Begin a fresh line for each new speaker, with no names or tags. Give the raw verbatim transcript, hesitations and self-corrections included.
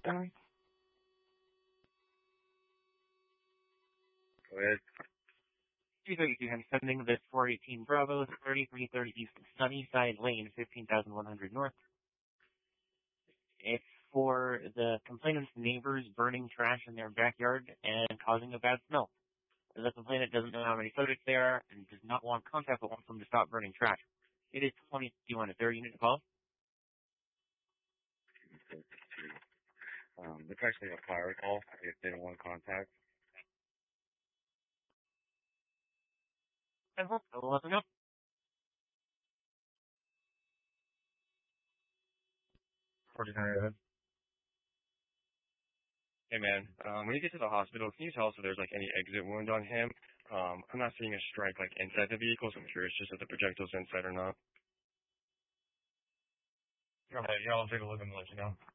Sorry.
Go ahead.
two thirty-two, I'm sending this four eighteen Bravo, thirty-three thirty East Sunnyside Lane, fifteen thousand one hundred North. It's for the complainant's neighbors burning trash in their backyard and causing a bad smell. The complainant doesn't know how many subjects there are and does not want contact but wants them to stop burning trash. It is twenty. Do you want a third unit to call?
Um, it's actually a fire call if they don't want contact.
I hope I will let them know.
forty-nine. Hey man, um, when you get to the hospital, can you tell us if there's like any exit wound on him? Um, I'm not seeing a strike like inside the vehicle, so I'm curious just if the projectile's inside or not.
Go ahead, yeah, I'll take a look and let you know.